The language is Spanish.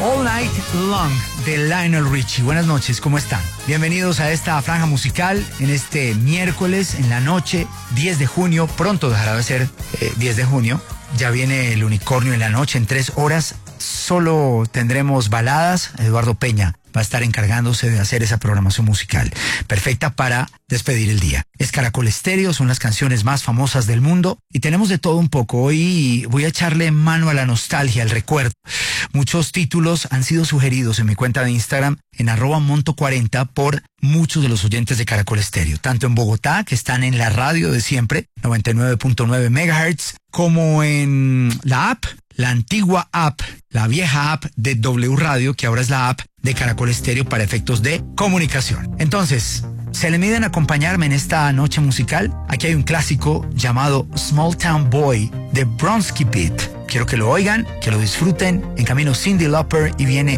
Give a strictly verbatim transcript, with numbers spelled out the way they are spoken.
All Night Long de Lionel Richie. Buenas noches, ¿cómo están? Bienvenidos a esta franja musical en este miércoles en la noche, diez de junio. Pronto dejará de ser eh, diez de junio. Ya viene el unicornio en la noche. En tres horas solo tendremos baladas. Eduardo Peña va a estar encargándose de hacer esa programación musical, perfecta para despedir el día. Es Caracol Estéreo, son las canciones más famosas del mundo y tenemos de todo un poco. Hoy voy a echarle mano a la nostalgia, al recuerdo. Muchos títulos han sido sugeridos en mi cuenta de Instagram, en arroba monto cuarenta, por muchos de los oyentes de Caracol Estéreo, tanto en Bogotá, que están en la radio de siempre, noventa y nueve punto nueve megahertz, como en la app, la antigua app, la vieja app de W Radio, que ahora es la app de Caracol Estéreo para efectos de comunicación. Entonces, ¿se le miden a acompañarme en esta noche musical? Aquí hay un clásico llamado Small Town Boy de Bronski Beat. Quiero que lo oigan, que lo disfruten. En camino Cyndi Lauper y viene